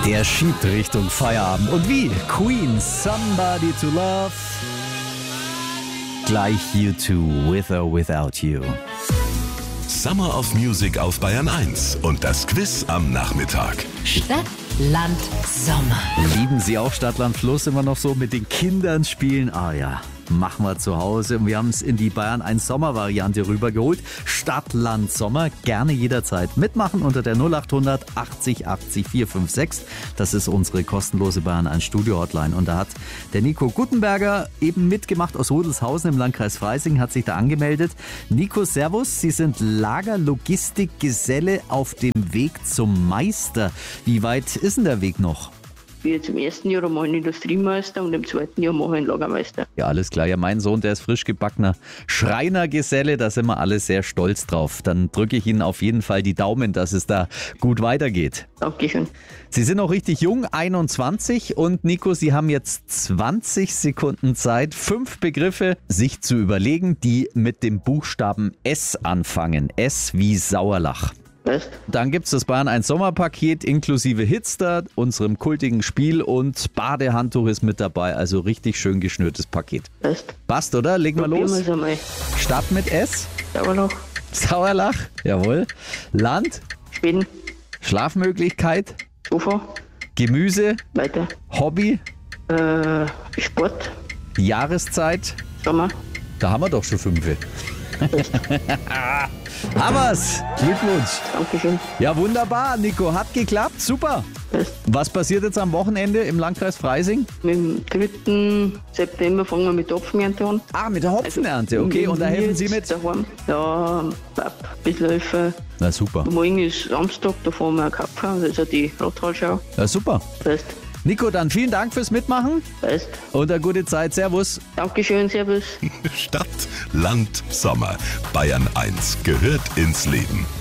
Er schiebt Richtung Feierabend. Und wie? Queen, Somebody to Love. Gleich U2, With or Without You. Summer of Music auf Bayern 1 und das Quiz am Nachmittag. Stadt, Land, Sommer. Lieben Sie auch Stadt, Land, Fluss immer noch so mit den Kindern spielen? Ah ja, machen wir zu Hause. Und wir haben es in die Bayern 1 Sommer-Variante rübergeholt. Stadt, Land, Sommer. Gerne jederzeit mitmachen unter der 0800 80 80 456. Das ist unsere kostenlose Bayern 1 Studio-Hotline. Und da hat der Nico Guttenberger eben mitgemacht aus Rudolshausen im Landkreis Freising, hat sich da angemeldet. Nico, servus. Sie sind Lagerlogistikgeselle auf dem Weg zum Meister. Wie weit ist denn der Weg noch? Jetzt im ersten Jahr mache ich einen Industriemeister und im zweiten Jahr mache ich einen Lagermeister. Ja, alles klar. Ja, mein Sohn, der ist frisch gebackener Schreinergeselle. Da sind wir alle sehr stolz drauf. Dann drücke ich Ihnen auf jeden Fall die Daumen, dass es da gut weitergeht. Dankeschön. Sie sind noch richtig jung, 21. Und Nico, Sie haben jetzt 20 Sekunden Zeit, 5 Begriffe sich zu überlegen, die mit dem Buchstaben S anfangen. S wie Sauerlach. Dann gibt es das Bayern 1 Sommerpaket inklusive Hitster, unserem kultigen Spiel und Badehandtuch ist mit dabei. Also richtig schön geschnürtes Paket. Passt, oder? Legen wir los. Stadt mit S. Sauerlach. Sauerlach, jawohl. Land. Schweden. Schlafmöglichkeit. Sofa. Gemüse. Weiter. Hobby. Sport. Jahreszeit. Sommer. Da haben wir doch schon 5. Hammer's! Glückwunsch! Dankeschön. Ja, wunderbar, Nico. Hat geklappt. Super. Was passiert jetzt am Wochenende im Landkreis Freising? Am 3. September fangen wir mit der Hopfenernte an. Ah, mit der Hopfenernte, okay. Und da helfen Sie mit? Daheim. Ja, ein bisschen helfen. Na super. Morgen ist Samstag, da fahren wir Kapfer, also die Radtalschau. Ja, super. Nico, dann vielen Dank fürs Mitmachen. Und eine gute Zeit. Servus. Dankeschön, servus. Stadt, Land, Sommer. Bayern 1 gehört ins Leben.